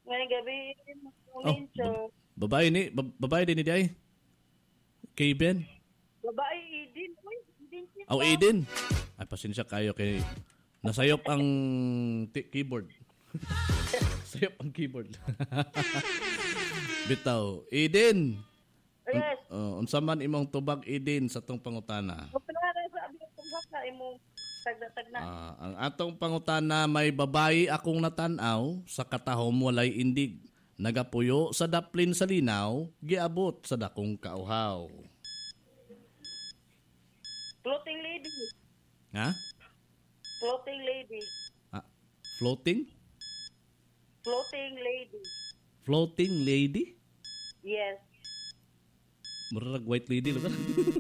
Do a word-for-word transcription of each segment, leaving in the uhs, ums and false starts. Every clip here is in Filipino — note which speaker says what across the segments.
Speaker 1: Ngayong gabi,
Speaker 2: Oh,
Speaker 1: Mincho.
Speaker 2: bab- babae ni, bab- babae din ni Day. Kay Ben.
Speaker 1: Babae, Eden. Uy, Eden siya.
Speaker 2: Oh, Aiden. Ay, pasensya kayo kay nasayop ang t- keyboard. Sayop ang keyboard. Bitaw, Aiden.
Speaker 1: Yes.
Speaker 2: Uh, unsa man imong tubag Aiden sa tong pangutana?
Speaker 1: Kung pinara sa abiyang tungkak na imong tagna-tagna.
Speaker 2: Ah, ang atong pangutana, may babae akong natanaw sa katahom walay indig. Nagapuyo sa daplin sa linaw, giabot sa dakong kauhaw.
Speaker 1: Floating lady.
Speaker 2: Ha?
Speaker 1: Floating lady.
Speaker 2: Ah, floating?
Speaker 1: Floating lady.
Speaker 2: Floating lady?
Speaker 1: Yes.
Speaker 2: Murag white lady lugar.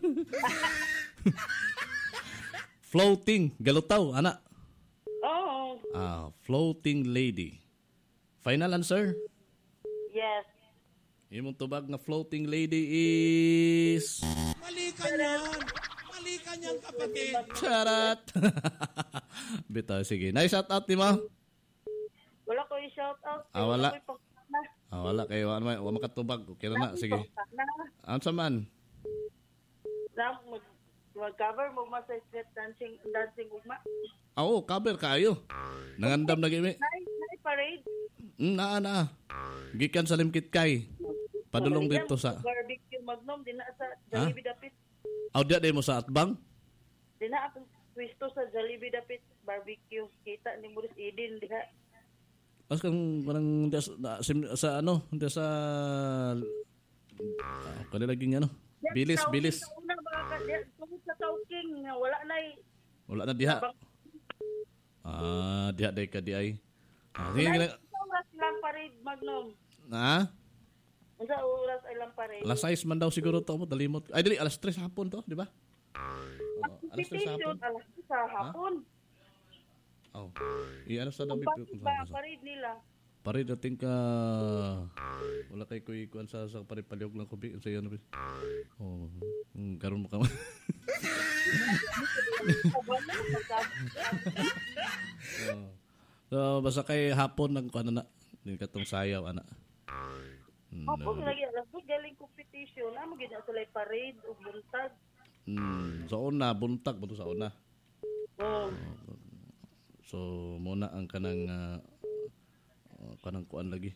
Speaker 2: Floating, galutaw, ana.
Speaker 1: Oh,
Speaker 2: Ah, floating lady. Final answer?
Speaker 1: yes.
Speaker 2: Imong tubag nga floating lady is
Speaker 3: Mali ka niyan. Mali ka niyan, kapatid.
Speaker 2: charat. Bitaw, sige. Nice shout out ni mo.
Speaker 1: Wala ko i-shout out.
Speaker 2: Ah, wala.
Speaker 1: ko ipagpana.
Speaker 2: Ah, wala kayo, ano man, wala makatubag. Okay na na, sige. Ano sa man?
Speaker 1: Na, mag, mag-cover mo ma sa street dancing, dancing ugma.
Speaker 2: Ah, Oo, cover kayo. Nangandam na gimi.
Speaker 1: Nai, nai parade.
Speaker 2: Mm, naa na. Gikan sa Limkit Kay. Padulong dito sa...
Speaker 1: Barbecue Magnum, di na sa Jollibee Dapit.
Speaker 2: Aw, diya di mo sa Atbang?
Speaker 1: Di na ang pwesto sa Jollibee Dapit. Barbecue. Kita ni Maurice Eden, diha.
Speaker 2: As kang parang diya sa, na- sim- sa ano, diya sa... Uh, kani laging ano? Bilis,
Speaker 1: Tawking
Speaker 2: bilis.
Speaker 1: Sa una, baka ka, di- tungkol sa Tawking, nga wala na eh.
Speaker 2: Wala na diha.
Speaker 1: Bang-
Speaker 2: Ah, diha day ka di ay. Ah, sige,
Speaker 1: Wala
Speaker 2: gina-
Speaker 1: sa oras lang parade, Magnum.
Speaker 2: ha?
Speaker 1: Sa oras ay lang parade.
Speaker 2: Alas sais man daw siguro to mo, dalimot. Ay, dili, alas tres hapon to, di ba? Oh, alas tres
Speaker 1: Petition,
Speaker 2: hapon.
Speaker 1: alas sa hapon.
Speaker 2: Oh. I-ano sa dabi
Speaker 1: Bakit ba parade nila?
Speaker 2: Pare dating ka wala kay kuy kuan sa sa pare paliog lang kubi sa iyo no. Oh, mm, karon mo ka. Oh. So basta kay hapon nag kuan na din katong sayaw ana. Mm,
Speaker 1: Hapon lagi alas dos galing competition. Amo gid na sila parade ug buntag.
Speaker 2: mm, sa una buntag mo sa una.
Speaker 1: Oh.
Speaker 2: So muna ang kanang uh, uh, kanang kuan lagi.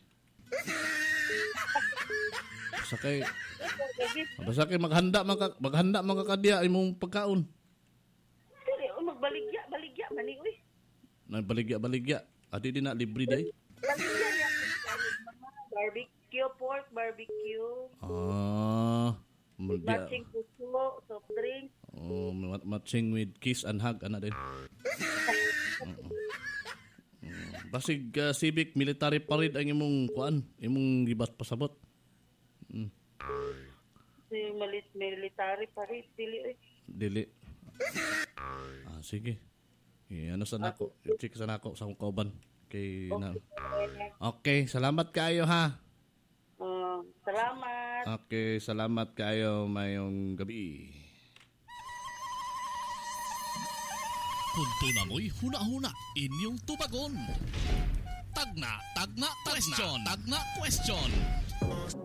Speaker 2: Basta kay basta kay maghanda man ka maghanda man ka kadya imong pagkaon.
Speaker 1: Dili o magbaligya, baligya mani uy.
Speaker 2: Nagbaligya-baligya. Adi din na libre day.
Speaker 1: Baligya niya. Barbecue pork, barbecue,
Speaker 2: Ah, magya.
Speaker 1: matching puso, soft drink.
Speaker 2: Oh, mat- matching with kiss and hug ana din. Oo. Mm, Basig uh, civic military parade ang imong kuan, imong gibas pasabot. Mm,
Speaker 1: Si malit military parade dili uy.
Speaker 2: dili. Ah, sige. Eh, ano sa nako? I-check sa nako sa akong kauban. Kay na. Okay, salamat kayo ha.
Speaker 1: Uh, salamat.
Speaker 2: Okay, salamat kayo mayong gabi.
Speaker 3: Punto na mo'y huna-huna inyong tubagon. Tagna, tagna, question. Tagna, question.